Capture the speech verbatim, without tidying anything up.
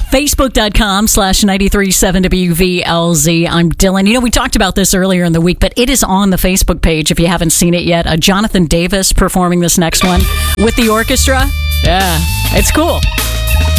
Facebook.com slash ninety-three seven W V L Z. I'm Dylan. You know, we talked about this earlier in the week, but it is on the Facebook page if you haven't seen it yet. Uh, Jonathan Davis performing this next one with the orchestra. Yeah, it's cool.